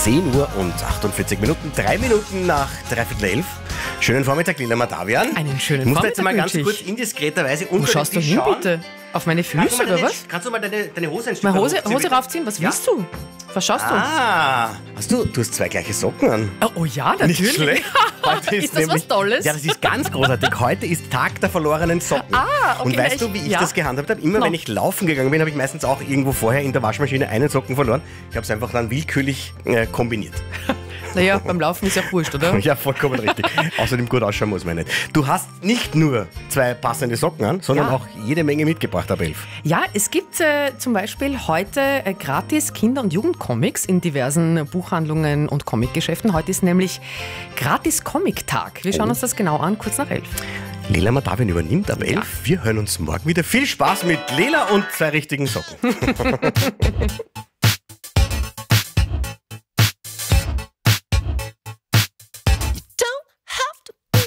10 Uhr und 48 Minuten, 3 Minuten nach 11:15. Schönen Vormittag, Lila Madavian. Einen schönen Muss jetzt Vormittag mal ganz wünsche kurz ich. indiskreterweise Wo unter schaust den du Tisch hin, schauen. bitte? Auf meine Füße oder was? Kannst du mal deine Hose ein Stück Meine hochziehen, Hose bitte? raufziehen? Was willst du? Was schaust du? Ah, du hast zwei gleiche Socken an. Oh ja, natürlich. Nicht schlecht. Heute Ist das was Tolles? Ja, das ist ganz großartig. Heute ist Tag der verlorenen Socken. Ah, okay, Und weißt na, du, wie ich ja. das gehandhabt habe? Immer wenn ich laufen gegangen bin, habe ich meistens auch irgendwo vorher in der Waschmaschine einen Socken verloren. Ich habe es einfach dann willkürlich kombiniert. Naja, beim Laufen ist ja wurscht, oder? Ja, vollkommen richtig. Außerdem gut ausschauen muss man nicht. Du hast nicht nur zwei passende Socken an, sondern Ja. auch jede Menge mitgebracht, Abelf. Ja, es gibt zum Beispiel heute gratis Kinder- und Jugendcomics in diversen Buchhandlungen und Comicgeschäften. Heute ist nämlich gratis Comic-Tag. Wir schauen uns das genau an, kurz nach 11. Lila Madavian übernimmt ab 11. Ja. Wir hören uns morgen wieder. Viel Spaß mit Lela und zwei richtigen Socken.